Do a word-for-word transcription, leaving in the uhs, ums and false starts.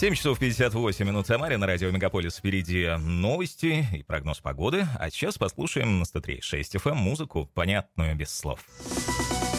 семь часов пятьдесят восемь минут в Самаре, на радио Мегаполис. Впереди новости и прогноз погоды. А сейчас послушаем на сто три и шесть эф эм музыку, понятную без слов.